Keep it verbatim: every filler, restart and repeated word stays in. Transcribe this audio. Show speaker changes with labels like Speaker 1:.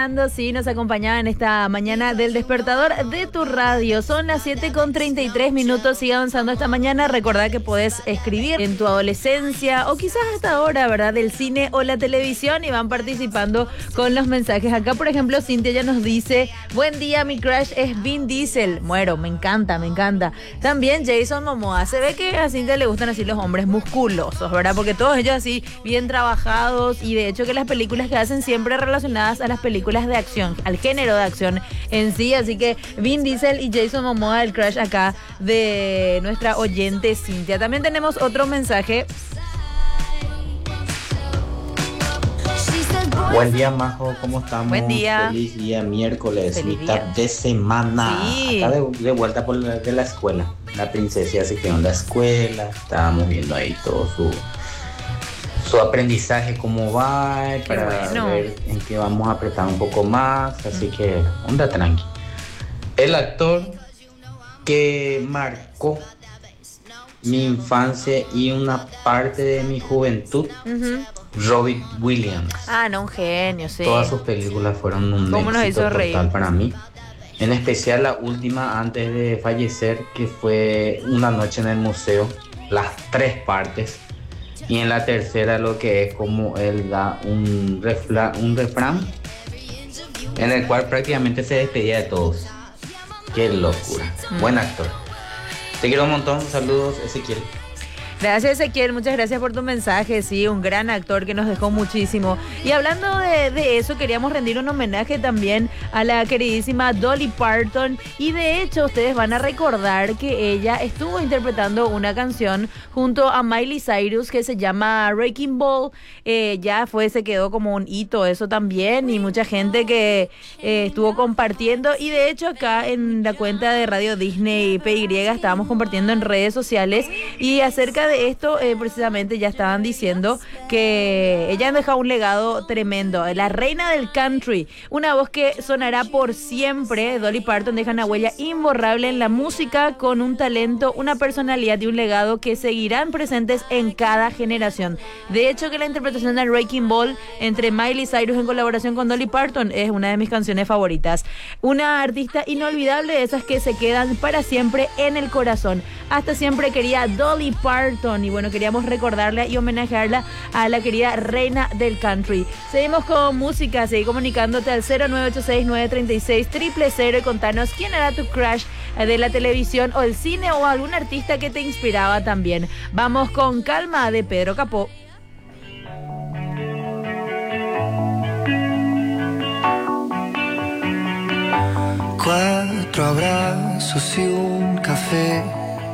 Speaker 1: Alejandro, sí, nos acompañaba en esta mañana del despertador de tu radio. Son las siete con treinta y tres minutos, sigue avanzando esta mañana. Recordá que podés escribir en tu adolescencia o quizás hasta ahora, ¿verdad? Del cine o la televisión y van participando con los mensajes. Acá, por ejemplo, Cintia ya nos dice, buen día, mi crush es Vin Diesel. Muero, me encanta, me encanta. También Jason Momoa. Se ve que a Cintia le gustan así los hombres musculosos, ¿verdad? Porque todos ellos así bien trabajados y de hecho que las películas que hacen siempre relacionadas a las películas de acción, al género de acción en sí, así que Vin Diesel y Jason Momoa, el crush acá de nuestra oyente Cintia. También tenemos otro mensaje.
Speaker 2: Buen día, Majo, ¿cómo estamos?
Speaker 1: Buen día.
Speaker 2: Feliz día, miércoles,
Speaker 1: Feliz
Speaker 2: mitad
Speaker 1: día.
Speaker 2: de semana.
Speaker 1: Sí.
Speaker 2: Acá de, de vuelta por la, de la escuela. La princesa se quedó en la escuela, estábamos viendo ahí todo su, su aprendizaje, cómo va,
Speaker 1: Qué
Speaker 2: para
Speaker 1: bueno.
Speaker 2: ver en qué vamos a apretar un poco más, así que onda tranqui. El actor que marcó mi infancia y una parte de mi juventud,
Speaker 1: Uh-huh.
Speaker 2: Robin Williams.
Speaker 1: Ah, no, un genio, sí.
Speaker 2: Todas sus películas fueron un
Speaker 1: ¿Cómo nos
Speaker 2: éxito
Speaker 1: hizo
Speaker 2: total
Speaker 1: reír?
Speaker 2: para mí. En especial la última antes de fallecer, que fue Una noche en el museo, las tres partes. Y en la tercera lo que es como él da un, refla, un refrán en el cual prácticamente se despedía de todos. Qué locura.
Speaker 1: Mm.
Speaker 2: Buen actor. Te quiero un montón. Saludos, Ezequiel.
Speaker 1: Gracias, Ezequiel, muchas gracias por tu mensaje, sí, un gran actor que nos dejó muchísimo. Y hablando de, de eso, queríamos rendir un homenaje también a la queridísima Dolly Parton, y de hecho ustedes van a recordar que ella estuvo interpretando una canción junto a Miley Cyrus que se llama Wrecking Ball. Eh, ya fue, se quedó como un hito eso también, y mucha gente que eh, estuvo compartiendo, y de hecho acá en la cuenta de Radio Disney P Y estábamos compartiendo en redes sociales, y acerca de esto eh, precisamente ya estaban diciendo que ella deja un legado tremendo, la reina del country, una voz que sonará por siempre. Dolly Parton deja una huella imborrable en la música con un talento, una personalidad y un legado que seguirán presentes en cada generación. De hecho que la interpretación de Wrecking Ball entre Miley Cyrus en colaboración con Dolly Parton es una de mis canciones favoritas, una artista inolvidable, de esas que se quedan para siempre en el corazón. Hasta siempre quería Dolly Parton, y bueno, queríamos recordarla y homenajearla a la querida reina del country. Seguimos con música, seguí comunicándote al cero nueve ocho seis nueve tres seis cero cero cero y contanos quién era tu crush de la televisión o el cine, o algún artista que te inspiraba también. Vamos con Calma de Pedro Capó.
Speaker 3: Cuatro abrazos y un café.